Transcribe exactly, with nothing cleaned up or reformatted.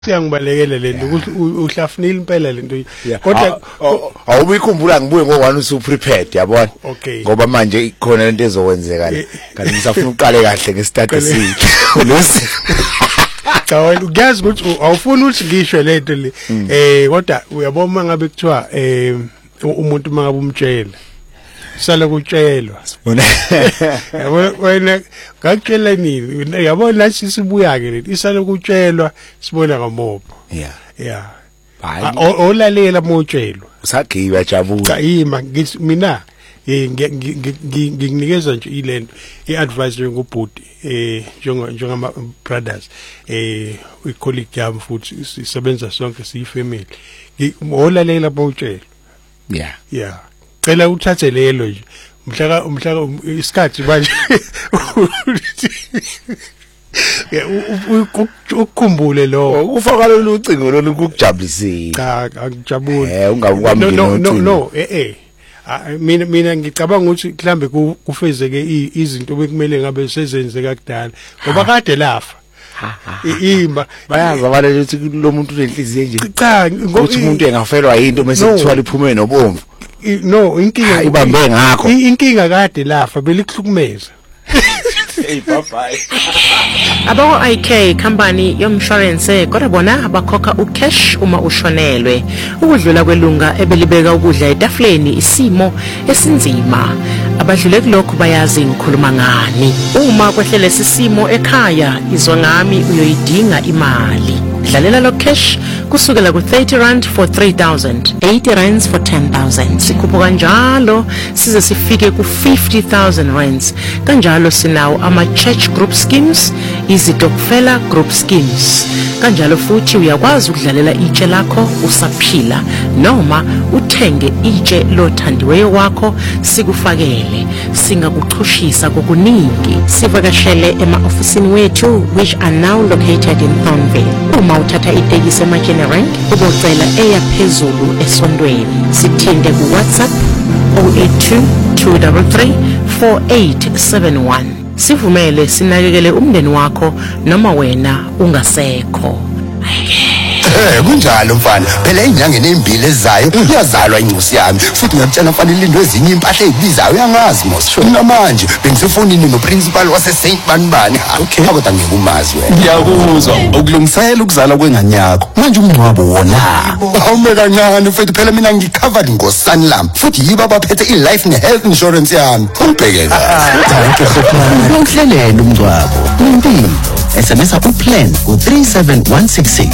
Siyangibalekela lento ukuthi uhlafunile impela lento kodwa awubikhumbula ngibuye ngo-one usu prepared yabona ngoba manje ikhona lento ezokwenzeka la kanti ngisafuna uqale kahle ngesitati esihle ulosi cha uyazi ukuthi awufuni ukuthi ngisho lento le eh kodwa uyabona mangabe kuthiwa eh umuntu mangabe umtshela sala kutshelwa yabo wena ngakutshela nini yabo la sisibuya ke lento isala kutshelwa sibona ngamobo yeah yeah olalela motshelwa usagiba jabula cha ima mina eh ngikunikeza nje ilento iadvice ngobhuti eh njenga njengama brothers eh icolleague yami futhi sisebenza sonke siyifamily olalela motshelwa yeah yeah cela uthathe lelo nje umhlaka umhlaka isikhathi manje ukukhumbule lo ufaka lo ucingo lo ukukujabulisile cha akujabuli eh ungakwami no no no eh eh mina mina ngicabanga ukuthi mhlambe kufezeke izinto bekumele ngabe sezenzeka kudala ngoba kade lafa imba bayazi abalele ukuthi lo muntu unenhliziyo nje cha ukuthi umuntu engafelwa yinto mase kuthiwa liphume nobomvu no inkinga ibambe ngakho inkinga kade lafa belikuhlukumeza hey bye bye Abo I K company yomshwarense kodwa bona abakhokha ucash uma ushonelwe ukudlula kwelunga ebelibeka ukudla etafuleni isimo esinzima abadlule kulokho bayazi ngikhuluma ngani uma kwehlele sisimo ekhaya izwa ngami uyoyidinga imali dlalela lo cash kusukela ku thirty rand for three thousand eighty rands for ten thousand sikhupha kanjalo size sifike ku fifty thousand rands kanjalo sinawo ama church group schemes izitokfela group schemes kanjalo futhi uyakwazi ukudlalela itshe lakho usaphila noma uthenge itshe lothandiweyo wakho sikufakele singakuxhushisa kokuningi sivakashele ema-ofisini wethu which are now located in Thornville uma uthatha itekisi ema-Jenny Rank ubocela eyaphezulu esondweni sithinde ku WhatsApp zero eight two two three three four eight seven one sivumele sinakekele umndeni wakho noma wena ungasekho Eh kunjalo mfana phela inyangeni ezimbili ezayo iyazalwa incusi yami futhi ngiyakutshela mfana ilindo ezinye impahla ezibizayo uyangazi mos mina manje bengisefonini no principal wase Saint Banibani okay kodwa ngikumazi wena ngiyakuzwa ukulungisela ukuzala kwengane yakho manje umncwabo wona awume kancane futhi phela mina ngicovered ngoSanlam futhi yiba baphethe i-life ne-health insurance yami ubhekeka uhlelele umncwabo impilo S M S uplan ku three seven one six six